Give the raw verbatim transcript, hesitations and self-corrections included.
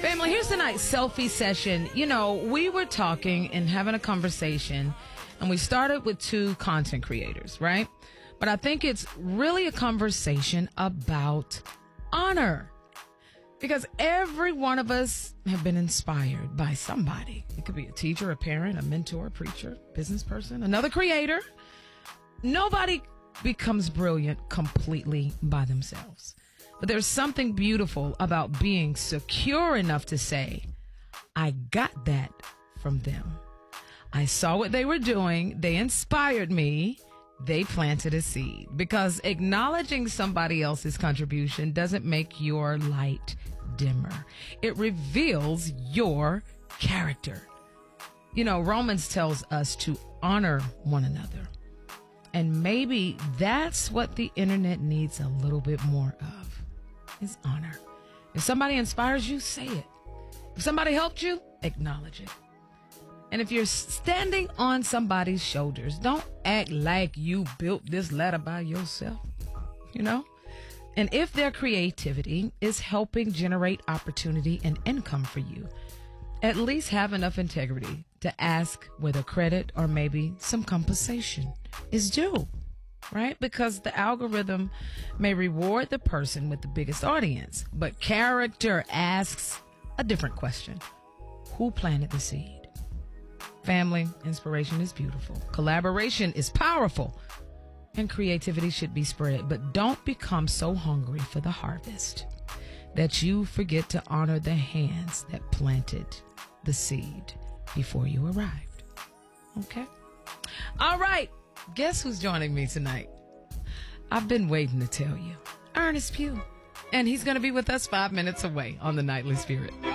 Family, here's tonight's selfie session. You know, we were talking and having a conversation, and we started with two content creators, right? But I think it's really a conversation about honor. Because every one of us have been inspired by somebody. It could be a teacher, a parent, a mentor, a preacher, business person, another creator. Nobody becomes brilliant completely by themselves. But there's something beautiful about being secure enough to say, I got that from them. I saw what they were doing. They inspired me. They planted a seed. Because acknowledging somebody else's contribution doesn't make your light dimmer. It reveals your character. You know, Romans tells us to honor one another. And maybe that's what the internet needs a little bit more of, is honor. If somebody inspires you, say it. If somebody helped you, acknowledge it. And if you're standing on somebody's shoulders, don't act like you built this ladder by yourself, you know? And if their creativity is helping generate opportunity and income for you, at least have enough integrity to ask whether credit or maybe some compensation is due, right? Because the algorithm may reward the person with the biggest audience, but character asks a different question. Who planted the seed? Family, inspiration is beautiful. Collaboration is powerful. And creativity should be spread. But don't become so hungry for the harvest that you forget to honor the hands that planted the seed before you arrived. Okay? All right. Guess who's joining me tonight? I've been waiting to tell you. Ernest Pugh. And he's going to be with us five minutes away on The Nightly Spirit.